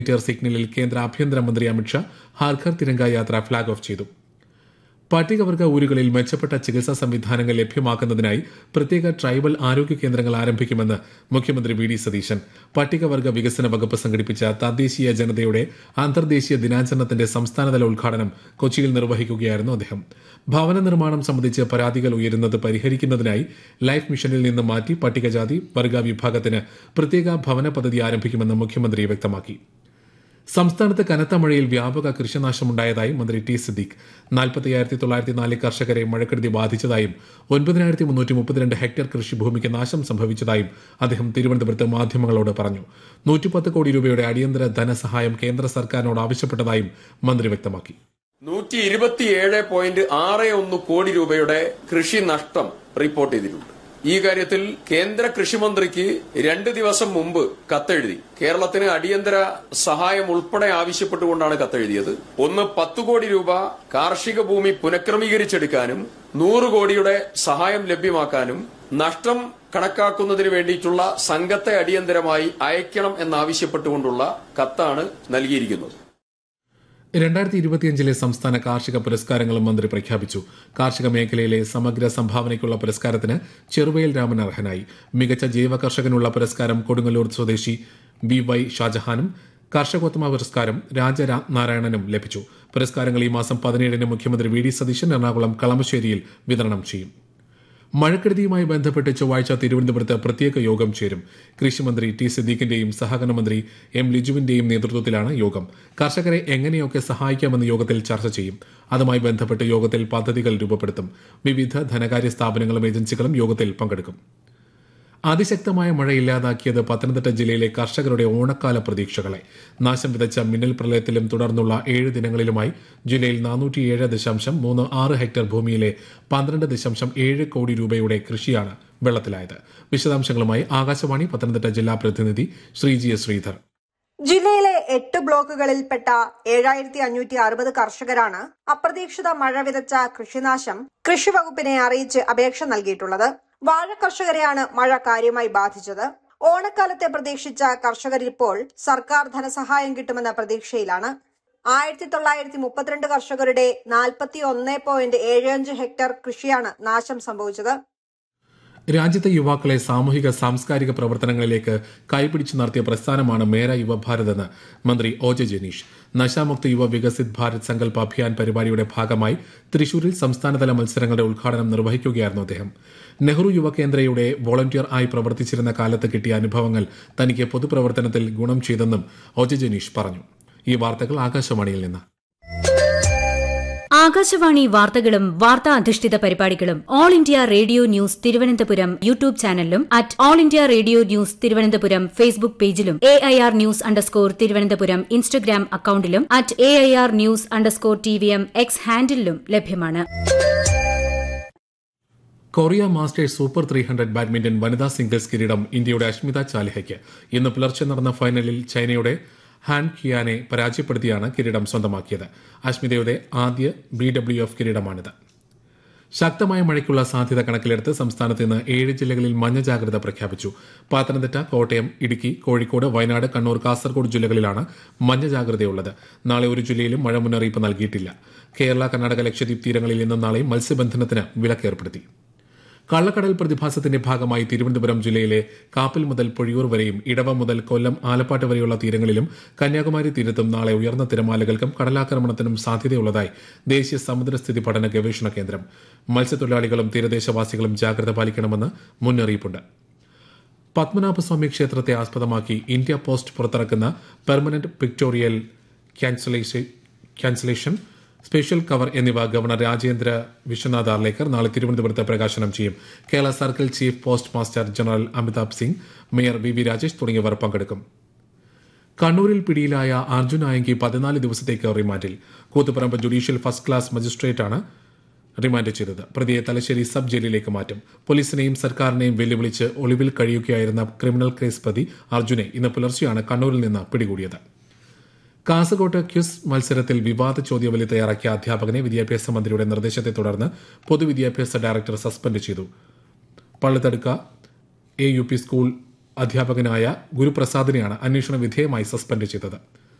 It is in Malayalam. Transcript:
സിഗ്നലിൽ കേന്ദ്ര ആഭ്യന്തരമന്ത്രി അമിത്ഷാ ഹർ ഘർ തിരങ്ക യാത്ര ഫ്ളാഗ് ഓഫ് ചെയ്തു. പട്ടികവർഗ ഊരുകളിൽ മെച്ചപ്പെട്ട ചികിത്സാ സംവിധാനങ്ങൾ ലഭ്യമാക്കുന്നതിനായി പ്രത്യേക ട്രൈബൽ ആരോഗ്യ കേന്ദ്രങ്ങൾ ആരംഭിക്കുമെന്ന് മുഖ്യമന്ത്രി വി ഡി സതീശൻ. പട്ടികവർഗ വികസന വകുപ്പ് സംഘടിപ്പിച്ച തദ്ദേശീയ ജനതയുടെ അന്തർദേശീയ ദിനാചരണത്തിന്റെ സംസ്ഥാനതല ഉദ്ഘാടനം കൊച്ചിയിൽ നിർവഹിക്കുകയായിരുന്നു അദ്ദേഹം. ഭവന നിർമ്മാണം സംബന്ധിച്ച് പരാതികൾ ഉയരുന്നത് പരിഹരിക്കുന്നതിനായി ലൈഫ് മിഷനിൽ നിന്ന് മാറ്റി പട്ടികജാതി വർഗ വിഭാഗത്തിന് പ്രത്യേക ഭവന പദ്ധതി ആരംഭിക്കുമെന്ന് മുഖ്യമന്ത്രി വ്യക്തമാക്കി. സംസ്ഥാനത്ത് കനത്ത മഴയിൽ വ്യാപക കൃഷിനാശമുണ്ടായതായി മന്ത്രി ടി സിദ്ദീഖ്. 45,904 കർഷകരെ മഴക്കെടുതി ബാധിച്ചതായും 9,332 ഹെക്ടർ കൃഷിഭൂമിക്ക് നാശം സംഭവിച്ചതായും അദ്ദേഹം തിരുവനന്തപുരത്ത് മാധ്യമങ്ങളോട് പറഞ്ഞു. 110 കോടി രൂപയുടെ അടിയന്തര ധനസഹായം കേന്ദ്ര സർക്കാരിനോട് ആവശ്യപ്പെട്ടതായും മന്ത്രി വ്യക്തമാക്കി. 127.61 കോടി രൂപയുടെ കൃഷി നഷ്ടം റിപ്പോർട്ട് ചെയ്തിട്ടുണ്ട്. ഈ കാര്യത്തിൽ കേന്ദ്ര കൃഷിമന്ത്രിക്ക് 2 ദിവസം മുമ്പ് കത്തെഴുതി കേരളത്തിന് അടിയന്തര സഹായം ഉൾപ്പെടെ ആവശ്യപ്പെട്ടുകൊണ്ടാണ് കത്തെഴുതിയത്. 10 കോടി രൂപ കാർഷിക ഭൂമി പുനഃക്രമീകരിച്ചെടുക്കാനും 100 കോടിയുടെ സഹായം ലഭ്യമാക്കാനും നഷ്ടം കണക്കാക്കുന്നതിന് വേണ്ടിയിട്ടുള്ള സംഘത്തെ അടിയന്തരമായി അയക്കണം എന്നാവശ്യപ്പെട്ടുകൊണ്ടുള്ള കത്താണ് നൽകിയിരിക്കുന്നത്. 2025 സംസ്ഥാന കാർഷിക പുരസ്കാരങ്ങളും മന്ത്രി പ്രഖ്യാപിച്ചു. കാർഷിക മേഖലയിലെ സമഗ്ര സംഭാവനയ്ക്കുള്ള പുരസ്കാരത്തിന് ചെറുവയൽ രാമൻ അർഹനായി. മികച്ച ജൈവ കർഷകനുള്ള പുരസ്കാരം കൊടുങ്ങല്ലൂർ സ്വദേശി BY ഷാജഹാനും കർഷകോത്തമ പുരസ്കാരം രാജനാരായണനും ലഭിച്ചു. പുരസ്കാരങ്ങൾ ഈ മാസം 17-ന് മുഖ്യമന്ത്രി വി ഡി സതീശൻ എറണാകുളം കളമശ്ശേരിയിൽ വിതരണം ചെയ്യും. മഴക്കെടുതിയുമായി ബന്ധപ്പെട്ട് ചൊവ്വാഴ്ച തിരുവനന്തപുരത്ത് പ്രത്യേക യോഗം ചേരും. കൃഷിമന്ത്രി ടി സിദ്ദീഖിന്റെയും സഹകരണ മന്ത്രി എം ലിജുവിന്റെയും നേതൃത്വത്തിലാണ് യോഗം. കർഷകരെ എങ്ങനെയൊക്കെ സഹായിക്കാമെന്ന് യോഗത്തിൽ ചർച്ച ചെയ്യും. അതുമായി ബന്ധപ്പെട്ട് യോഗത്തിൽ പദ്ധതികൾ രൂപപ്പെടുത്തും. വിവിധ ധനകാര്യ സ്ഥാപനങ്ങളും ഏജൻസികളും യോഗത്തിൽ പങ്കെടുക്കും. അതിശക്തമായ മഴ ഇല്ലാതാക്കിയത് പത്തനംതിട്ട ജില്ലയിലെ കർഷകരുടെ ഓണക്കാല പ്രതീക്ഷകളെ. നാശം വിതച്ച മിന്നൽ പ്രളയത്തിലും തുടർന്നുള്ള 7 ദിനങ്ങളിലുമായി ജില്ലയിൽ 407.36 ഹെക്ടർ ഭൂമിയിലെ 12.7 കോടി രൂപയുടെ കൃഷിയാണ് വെള്ളത്തിലായത്. വിശദാംശങ്ങളുമായി ആകാശവാണി പത്തനംതിട്ട ജില്ലാ പ്രതിനിധി ശ്രീജി ശ്രീധർ. ജില്ലയിലെ 8 ബ്ലോക്കുകളിൽപ്പെട്ട 7,560 കർഷകരാണ് അപ്രതീക്ഷിത മഴ വിതച്ച കൃഷിനാശം കൃഷിവകുപ്പിനെ അറിയിച്ച് അപേക്ഷ നൽകിയിട്ടുള്ളത്. വാഴ കർഷകരെയാണ് മഴ കാര്യമായി ബാധിച്ചത്. ഓണക്കാലത്തെ പ്രതീക്ഷിച്ച കർഷകരിപ്പോൾ സർക്കാർ ധനസഹായം കിട്ടുമെന്ന പ്രതീക്ഷയിലാണ്. 1932 കർഷകരുടെ 41.75 ഹെക്ടർ കൃഷിയാണ് നാശം സംഭവിച്ചത്. രാജ്യത്തെ യുവാക്കളെ സാമൂഹിക സാംസ്കാരിക പ്രവർത്തനങ്ങളിലേക്ക് കൈപിടിച്ചു നടത്തിയ പ്രസ്ഥാനമാണ് മേര യുവഭാരത് എന്ന് മന്ത്രി ഒ ജെ ജനീഷ്. നശാമുക്ത യുവ വികസിത് ഭാരത് സങ്കല്പ അഭിയാൻ പരിപാടിയുടെ ഭാഗമായി തൃശൂരിൽ സംസ്ഥാനതല മത്സരങ്ങളുടെ ഉദ്ഘാടനം നിർവഹിക്കുകയായിരുന്നു അദ്ദേഹം. നെഹ്റു യുവകേന്ദ്രയുടെ വോളണ്ടിയർ ആയി പ്രവർത്തിച്ചിരുന്ന കാലത്ത് കിട്ടിയ അനുഭവങ്ങൾ തനിക്ക് പൊതുപ്രവർത്തനത്തിൽ ഗുണം ചെയ്തെന്നും ഒ ജെ ജനീഷ് പറഞ്ഞു. ഈ വാർത്തകൾ ആകാശവാണിയിൽ നിന്ന്. ആകാശവാണി വാർത്തകളും വാർത്താ അധിഷ്ഠിത പരിപാടികളും all India radio news Thiruvananthapuram YouTube ചാനലിലും @all India radio news Thiruvananthapuram Facebook പേജിലും AIR ന്യൂസ് _ ഇൻസ്റ്റഗ്രാം അക്കൌണ്ടിലും @AIR ന്യൂസ് _ TVM X ഹാൻഡിലും ലഭ്യമാണ്. കൊറിയ മാസ്റ്റേഴ്സ് സൂപ്പർ 300 ബാഡ്മിന്റൺ വനിതാ സിംഗിൾസ് കിരീടം ഇന്ത്യയുടെ അഷ്മിത ചാലിഹയ്ക്ക്. ഇന്ന് പുലർച്ചെ നടന്ന ഫൈനലിൽ ചൈനയുടെ ഹാൻ കിയാനെ പരാജയപ്പെടുത്തിയാണ് കിരീടം സ്വന്തമാക്കിയത്. അഷ്മിതയുടെ ആദ്യ BWF കിരീടമാണിത്. ശക്തമായ മഴയ്ക്കുള്ള സാധ്യത കണക്കിലെടുത്ത് സംസ്ഥാനത്ത് ഇന്ന് 7 ജില്ലകളിൽ മഞ്ഞ ജാഗ്രത പ്രഖ്യാപിച്ചു. പത്തനംതിട്ട, കോട്ടയം, ഇടുക്കി, കോഴിക്കോട്, വയനാട്, കണ്ണൂർ, കാസർഗോഡ് ജില്ലകളിലാണ് മഞ്ഞ ജാഗ്രതയുള്ളത്. നാളെ ഒരു ജില്ലയിലും മഴ മുന്നറിയിപ്പ് നൽകിയിട്ടില്ല. കേരള, കർണാടക, ലക്ഷദ്വീപ് തീരങ്ങളിൽ ഇന്നും നാളെയും മത്സ്യബന്ധനത്തിന് വിലക്കേർപ്പെടുത്തി. കള്ളക്കടൽ പ്രതിഭാസത്തിന്റെ ഭാഗമായി തിരുവനന്തപുരം ജില്ലയിലെ കാപ്പിൽ മുതൽ പൊഴിയൂർ വരെയും ഇടവ മുതൽ കൊല്ലം, ആലപ്പാട്ട് വരെയുള്ള തീരങ്ങളിലും കന്യാകുമാരി തീരത്തും നാളെ ഉയർന്ന തിരമാലകൾക്കും കടലാക്രമണത്തിനും സാധ്യതയുള്ളതായി ദേശീയ സമുദ്രസ്ഥിതി പഠന ഗവേഷണ കേന്ദ്രം. മത്സ്യത്തൊഴിലാളികളും തീരദേശവാസികളും ജാഗ്രത പാലിക്കണമെന്ന് മുന്നറിയിപ്പുണ്ട്. പത്മനാഭസ്വാമി ക്ഷേത്രത്തെ ആസ്പദമാക്കി ഇന്ത്യ പോസ്റ്റ് പുറത്തിറക്കുന്ന permanent pictorial cancellation, special cover എന്നിവ ഗവർണർ രാജേന്ദ്ര വിശ്വനാഥ് ആർലേക്കർ നാളെ തിരുവനന്തപുരത്ത് പ്രകാശനം ചെയ്യും. Kerala circle chief post master general Amitabh Singh, mayor VV Rajesh തുടങ്ങിയവർ പങ്കെടുക്കും. കണ്ണൂരിൽ പിടിയിലായ അർജുൻ ആയങ്കി 14 ദിവസത്തേക്ക് റിമാൻഡിൽ. Koothuparamba judicial first class മജിസ്ട്രേറ്റാണ് remand ചെയ്തത്. പ്രതിയെ തലശ്ശേരി സബ് ജയിലിലേക്ക് മാറ്റും. പോലീസിനെയും സർക്കാരിനെയും വെല്ലുവിളിച്ച് ഒളിവിൽ കഴിയുകയായിരുന്ന ക്രിമിനൽ കേസ് പ്രതി അർജുനെ ഇന്ന് പുലർച്ചെയാണ് കണ്ണൂരിൽ നിന്ന് പിടികൂടിയത്. കാസർകോട്ട് ക്വിസ് മത്സരത്തിൽ വിവാദ ചോദ്യാവലി തയ്യാറാക്കിയ അധ്യാപകനെ വിദ്യാഭ്യാസ മന്ത്രിയുടെ നിർദ്ദേശത്തെ തുടർന്ന് പൊതുവിദ്യാഭ്യാസ ഡയറക്ടർ സസ്പെൻഡ് ചെയ്തു. പള്ളിത്തടുക്ക AUP സ്കൂൾ അധ്യാപകനായ ഗുരുപ്രസാദിനെയാണ് അന്വേഷണ വിധേയമായി സസ്പെൻഡ് ചെയ്തത്.